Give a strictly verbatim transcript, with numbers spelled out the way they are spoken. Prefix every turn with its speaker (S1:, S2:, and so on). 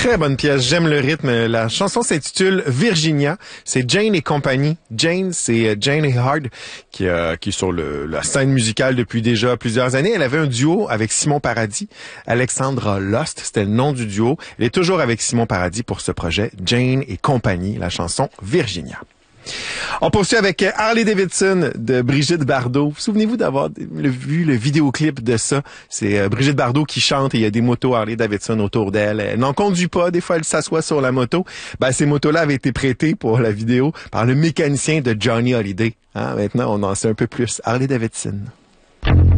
S1: Très bonne pièce, j'aime le rythme. La chanson s'intitule Virginia. C'est Jane et compagnie. Jane, c'est Jane Hard qui, euh, qui est sur le, la scène musicale depuis déjà plusieurs années. Elle avait un duo avec Simon Paradis. Alexandra Lost, c'était le nom du duo. Elle est toujours avec Simon Paradis pour ce projet Jane et compagnie, la chanson Virginia. On poursuit avec Harley Davidson de Brigitte Bardot. Souvenez-vous d'avoir vu le vidéoclip de ça. C'est Brigitte Bardot qui chante et il y a des motos Harley Davidson autour d'elle. Elle n'en conduit pas. Des fois, elle s'assoit sur la moto. Ben, ces motos-là avaient été prêtées pour la vidéo par le mécanicien de Johnny Hallyday. Hein, maintenant, on en sait un peu plus. Harley Davidson.